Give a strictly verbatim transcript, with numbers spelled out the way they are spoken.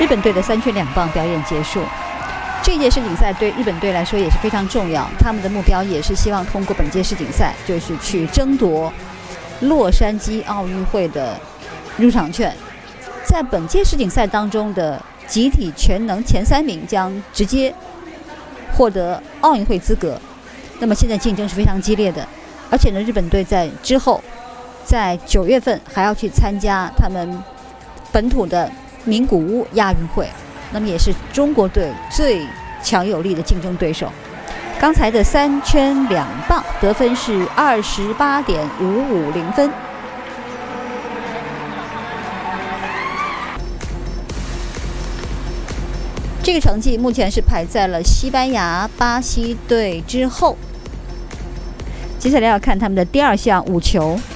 日本队的三圈两棒表演结束。这届世锦赛对日本队来说也是非常重要，他们的目标也是希望通过本届世锦赛，就是去争夺洛杉矶奥运会的入场券。在本届世锦赛当中的集体全能前三名将直接获得奥运会资格。那么现在竞争是非常激烈的，而且呢，日本队在之后在九月份还要去参加他们本土的名古屋亚运会，那么也是中国队最强有力的竞争对手。刚才的三圈两棒得分是二十八点五五零分。这个成绩目前是排在了西班牙、巴西队之后。接下来要看他们的第二项五球。